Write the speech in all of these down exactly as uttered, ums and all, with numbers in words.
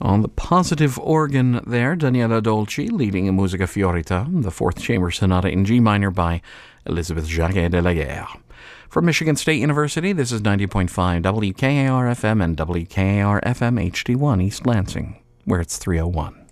On the positive organ there, Daniela Dolci leading in Musica Fiorita, the Fourth Chamber Sonata in G minor by Elizabeth Jacquet de la Guerre. From Michigan State University, this is ninety point five W K A R F M and W K A R F M H D one East Lansing, where it's three oh one.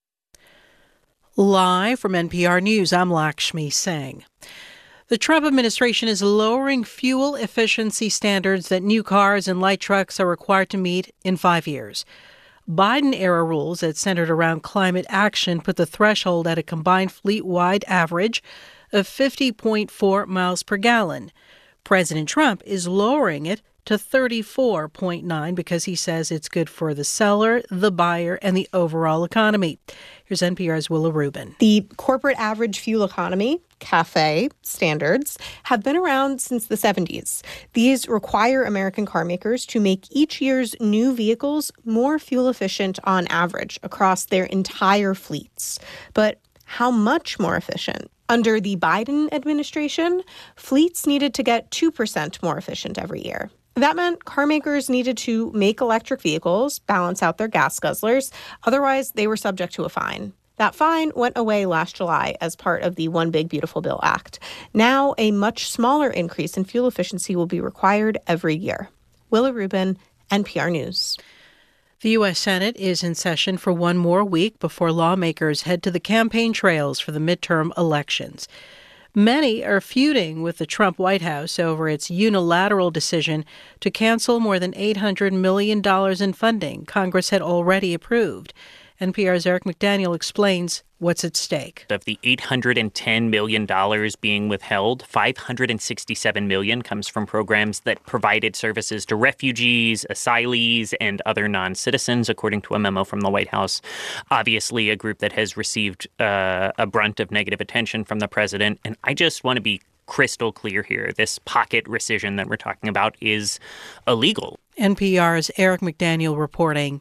Live from N P R News, I'm Lakshmi Singh. The Trump administration is lowering fuel efficiency standards that new cars and light trucks are required to meet in five years. Biden-era rules that centered around climate action put the threshold at a combined fleet-wide average of fifty point four miles per gallon. President Trump is lowering it to thirty-four point nine because he says it's good for the seller, the buyer, and the overall economy. Here's N P R's Willa Rubin. The corporate average fuel economy, CAFE standards, have been around since the seventies. These require American car makers to make each year's new vehicles more fuel efficient on average across their entire fleets. But how much more efficient? Under the Biden administration, fleets needed to get two percent more efficient every year. That meant car makers needed to make electric vehicles balance out their gas guzzlers. Otherwise, they were subject to a fine. That fine went away last July as part of the One Big Beautiful Bill Act. Now, a much smaller increase in fuel efficiency will be required every year. Willa Rubin, N P R News. The U S. Senate is in session for one more week before lawmakers head to the campaign trails for the midterm elections. Many are feuding with the Trump White House over its unilateral decision to cancel more than eight hundred million dollars in funding Congress had already approved. N P R's Eric McDaniel explains what's at stake. Of the eight hundred ten million dollars being withheld, five hundred sixty-seven million dollars comes from programs that provided services to refugees, asylees, and other non-citizens, according to a memo from the White House. Obviously, a group that has received uh, a brunt of negative attention from the president. And I just want to be crystal clear here. This pocket rescission that we're talking about is illegal. N P R's Eric McDaniel reporting.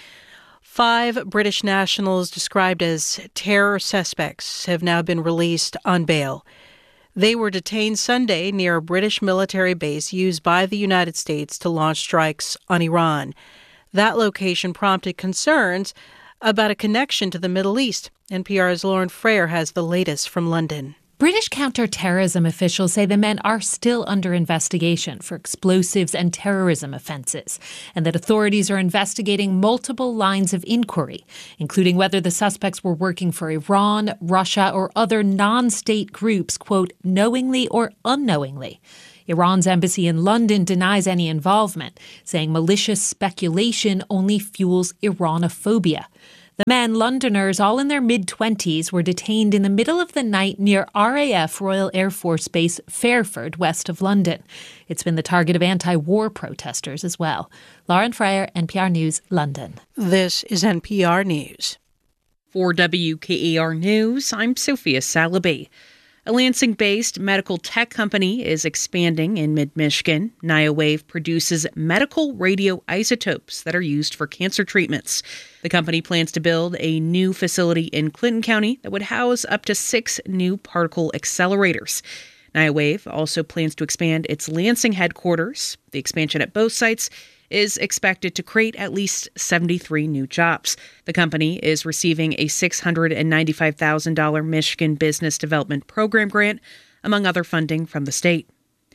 Five British nationals described as terror suspects have now been released on bail. They were detained Sunday near a British military base used by the United States to launch strikes on Iran. That location prompted concerns about a connection to the Middle East. N P R's Lauren Frayer has the latest from London. British counter-terrorism officials say the men are still under investigation for explosives and terrorism offenses, and that authorities are investigating multiple lines of inquiry, including whether the suspects were working for Iran, Russia, or other non-state groups, quote, knowingly or unknowingly. Iran's embassy in London denies any involvement, saying malicious speculation only fuels Iranophobia. The men, Londoners, all in their mid-twenties, were detained in the middle of the night near R A F Royal Air Force Base Fairford, west of London. It's been the target of anti-war protesters as well. Lauren Frayer, N P R News, London. This is N P R News. For W K A R News, I'm Sophia Salaby. A Lansing-based medical tech company is expanding in mid-Michigan. Niowave produces medical radioisotopes that are used for cancer treatments. The company plans to build a new facility in Clinton County that would house up to six new particle accelerators. Niowave also plans to expand its Lansing headquarters. The expansion at both sites is expected to create at least seventy-three new jobs. The company is receiving a six hundred ninety-five thousand dollars Michigan Business Development Program grant, among other funding from the state.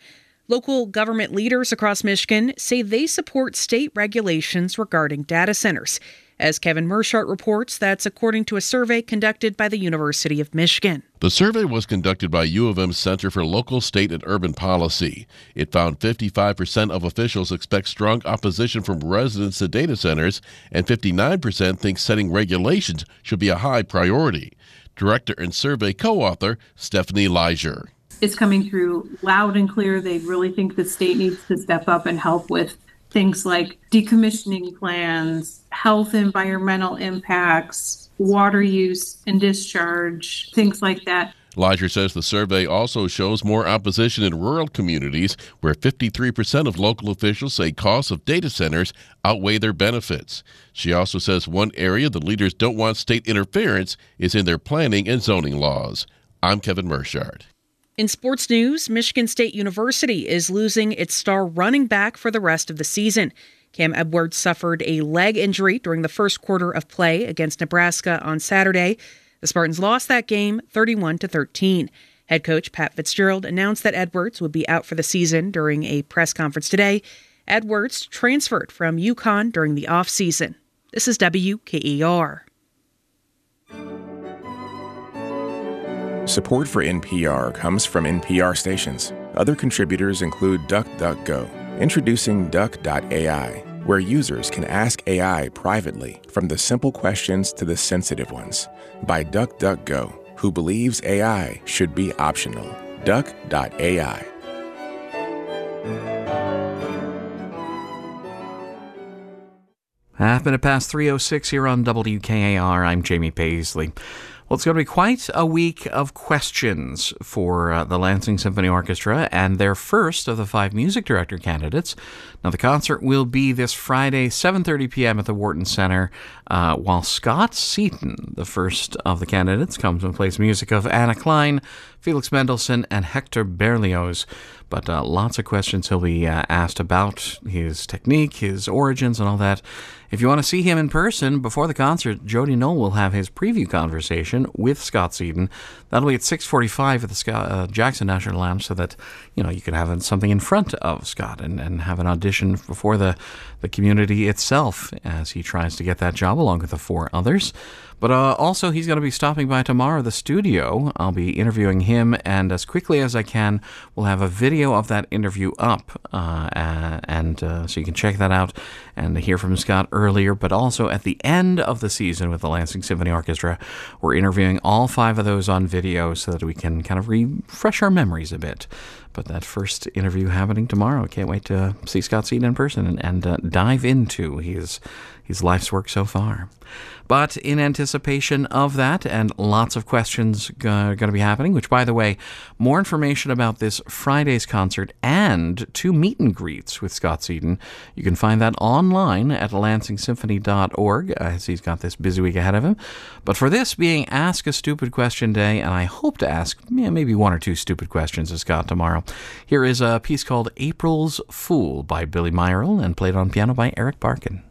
Local government leaders across Michigan say they support state regulations regarding data centers. As Kevin Mershart reports, that's according to a survey conducted by the University of Michigan. The survey was conducted by U of M's Center for Local, State, and Urban Policy. It found fifty-five percent of officials expect strong opposition from residents to data centers, and fifty-nine percent think setting regulations should be a high priority. Director and survey co-author Stephanie Leiser. It's coming through loud and clear. They really think the state needs to step up and help with things like decommissioning plans, health, environmental impacts, water use and discharge, things like that. Leiser says the survey also shows more opposition in rural communities, where fifty-three percent of local officials say costs of data centers outweigh their benefits. She also says one area the leaders don't want state interference is in their planning and zoning laws. I'm Kevin Mershart. In sports news, Michigan State University is losing its star running back for the rest of the season. Cam Edwards suffered a leg injury during the first quarter of play against Nebraska on Saturday. The Spartans lost that game thirty-one to thirteen. Head coach Pat Fitzgerald announced that Edwards would be out for the season during a press conference today. Edwards transferred from UConn during the offseason. This is W K E R. Support for N P R comes from N P R stations. Other contributors include DuckDuckGo. Introducing Duck dot A I, where users can ask A I privately, from the simple questions to the sensitive ones, by DuckDuckGo, who believes A I should be optional. Duck dot A I. Half minute past three oh six here on W K A R. I'm Jamie Paisley. Well, it's going to be quite a week of questions for uh, the Lansing Symphony Orchestra and their first of the five music director candidates. Now, the concert will be this Friday, seven thirty p.m. at the Wharton Center, uh, while Scott Seaton, the first of the candidates, comes and plays music of Anna Klein, Felix Mendelssohn, and Hector Berlioz. But uh, lots of questions he'll be uh, asked about his technique, his origins, and all that. If you want to see him in person before the concert, Jody Knoll will have his preview conversation with Scott Seaton. That'll be at six forty-five at the Scott, uh, Jackson National Lounge, so that you know you can have something in front of Scott and, and have an audition before the, the community itself as he tries to get that job along with the four others. But uh, also, he's going to be stopping by tomorrow, the studio. I'll be interviewing him, and as quickly as I can, we'll have a video of that interview up, uh, and uh, so you can check that out and hear from Scott earlier. But also, at the end of the season with the Lansing Symphony Orchestra, we're interviewing all five of those on video so that we can kind of refresh our memories a bit. But that first interview happening tomorrow. Can't wait to see Scott Seaton in person and, and uh, dive into his his life's work so far. But in anticipation of that, and lots of questions are going to be happening, which, by the way, more information about this Friday's concert and two meet and greets with Scott Seaton, you can find that online at lansing symphony dot org, as he's got this busy week ahead of him. But for this being Ask a Stupid Question Day, and I hope to ask yeah, maybe one or two stupid questions of Scott tomorrow, here is a piece called April's Fool by Billy Meyerl and played on piano by Eric Barkin.